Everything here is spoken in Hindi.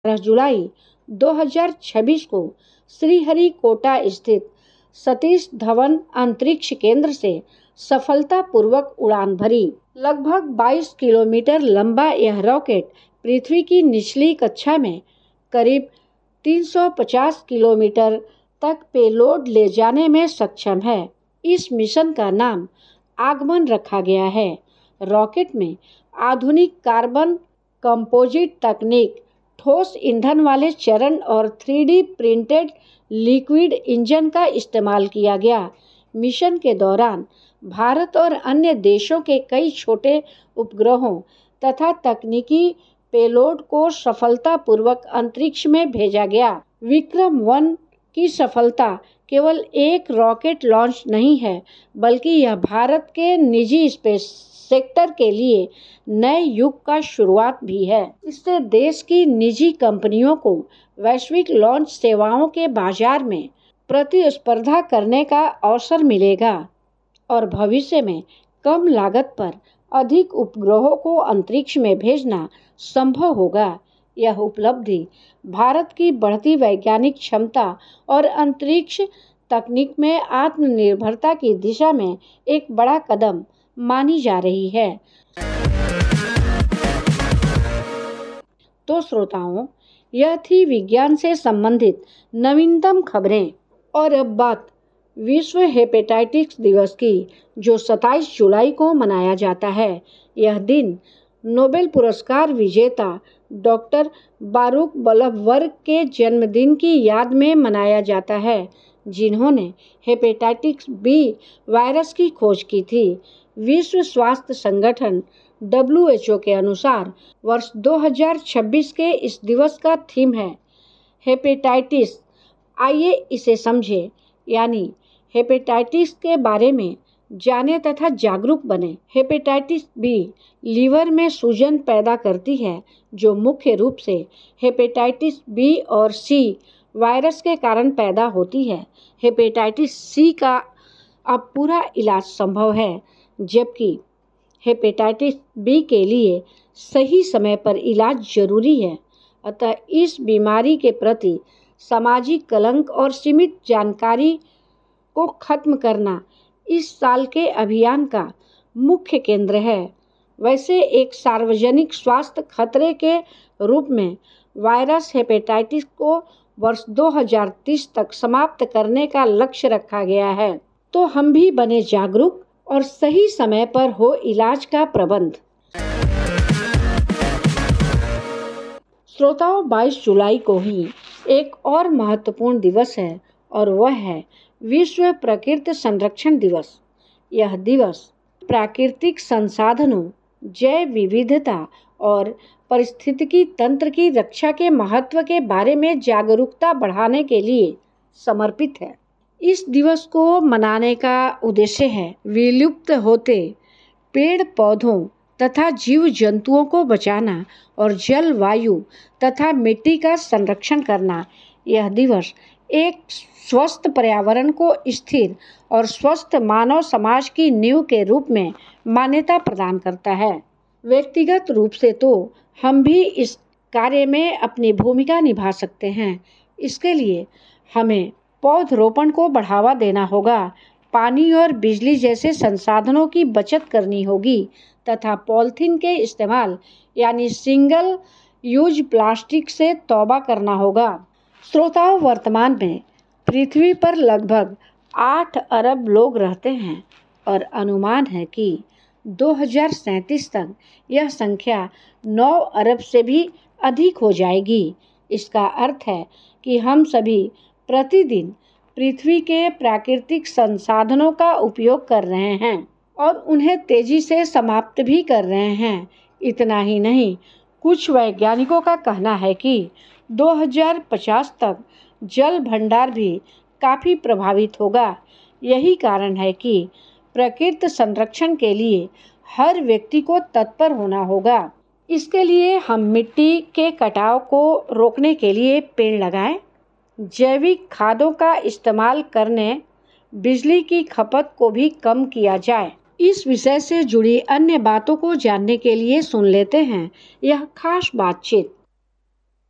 15 जुलाई 2026 को श्रीहरिकोटा स्थित सतीश धवन अंतरिक्ष केंद्र से सफलतापूर्वक उड़ान भरी। लगभग 22 किलोमीटर लंबा यह रॉकेट पृथ्वी की निचली कक्षा में करीब 350 किलोमीटर तक पेलोड ले जाने में सक्षम है। इस मिशन का नाम आगमन रखा गया है। रॉकेट में आधुनिक कार्बन कंपोजिट तकनीक, ठोस ईंधन वाले चरण और 3D प्रिंटेड लिक्विड इंजन का इस्तेमाल किया गया। मिशन के दौरान भारत और अन्य देशों के कई छोटे उपग्रहों तथा तकनीकी पेलोड को सफलतापूर्वक अंतरिक्ष में भेजा गया। विक्रम-1 की सफलता केवल एक रॉकेट लॉन्च नहीं है, बल्कि यह भारत के निजी स्पेस सेक्टर के लिए नए युग का शुरुआत भी है। इससे देश की निजी कंपनियों को वैश्विक लॉन्च सेवाओं के बाजार में प्रतिस्पर्धा करने का अवसर मिलेगा और भविष्य में कम लागत पर अधिक उपग्रहों को अंतरिक्ष में भेजना संभव होगा। यह उपलब्धि भारत की बढ़ती वैज्ञानिक क्षमता और अंतरिक्ष तकनीक में आत्मनिर्भरता की दिशा में एक बड़ा कदम मानी जा रही है। तो श्रोताओं, यह थी विज्ञान से संबंधित नवीनतम खबरें। और अब बात विश्व हेपेटाइटिस दिवस की, जो 27 जुलाई को मनाया जाता है। यह दिन नोबेल पुरस्कार विजेता डॉक्टर बारूक बल्लभवर्ग के जन्मदिन की याद में मनाया जाता है, जिन्होंने हेपेटाइटिस बी वायरस की खोज की थी। विश्व स्वास्थ्य संगठन WHO के अनुसार वर्ष 2026 के इस दिवस का थीम है हेपेटाइटिस। आइए इसे समझें, यानी हेपेटाइटिस के बारे में जाने तथा जागरूक बने। हेपेटाइटिस बी लीवर में सूजन पैदा करती है, जो मुख्य रूप से हेपेटाइटिस बी और सी वायरस के कारण पैदा होती है। हेपेटाइटिस सी का अब पूरा इलाज संभव है, जबकि हेपेटाइटिस बी के लिए सही समय पर इलाज जरूरी है। अतः इस बीमारी के प्रति सामाजिक कलंक और सीमित जानकारी को खत्म करना इस साल के अभियान का मुख्य केंद्र है। वैसे एक सार्वजनिक स्वास्थ्य खतरे के रूप में वायरस हेपेटाइटिस को वर्ष 2030 तक समाप्त करने का लक्ष्य रखा गया है। तो हम भी बने जागरूक और सही समय पर हो इलाज का प्रबंध। श्रोताओं, 22 जुलाई को ही एक और महत्वपूर्ण दिवस है और वह है विश्व प्रकृति संरक्षण दिवस। यह दिवस प्राकृतिक संसाधनों, जैव विविधता और पारिस्थितिकी तंत्र की रक्षा के महत्व के बारे में जागरूकता बढ़ाने के लिए समर्पित है। इस दिवस को मनाने का उद्देश्य है विलुप्त होते पेड़ पौधों तथा जीव जंतुओं को बचाना और जल, वायु तथा मिट्टी का संरक्षण करना। यह दिवस एक स्वस्थ पर्यावरण को स्थिर और स्वस्थ मानव समाज की नींव के रूप में मान्यता प्रदान करता है। व्यक्तिगत रूप से तो हम भी इस कार्य में अपनी भूमिका निभा सकते हैं। इसके लिए हमें पौधरोपण को बढ़ावा देना होगा, पानी और बिजली जैसे संसाधनों की बचत करनी होगी तथा पॉलीथीन के इस्तेमाल यानी सिंगल यूज प्लास्टिक से तौबा करना होगा। श्रोताओं, वर्तमान में पृथ्वी पर लगभग 8 अरब लोग रहते हैं और अनुमान है कि 2037 तक यह संख्या 9 अरब से भी अधिक हो जाएगी। इसका अर्थ है कि हम सभी प्रतिदिन पृथ्वी के प्राकृतिक संसाधनों का उपयोग कर रहे हैं और उन्हें तेजी से समाप्त भी कर रहे हैं। इतना ही नहीं, कुछ वैज्ञानिकों का कहना है कि 2050 तक जल भंडार भी काफ़ी प्रभावित होगा। यही कारण है कि प्रकृति संरक्षण के लिए हर व्यक्ति को तत्पर होना होगा। इसके लिए हम मिट्टी के कटाव को रोकने के लिए पेड़ लगाएं, जैविक खादों का इस्तेमाल करने, बिजली की खपत को भी कम किया जाए। इस विषय से जुड़ी अन्य बातों को जानने के लिए सुन लेते हैं यह खास बातचीत।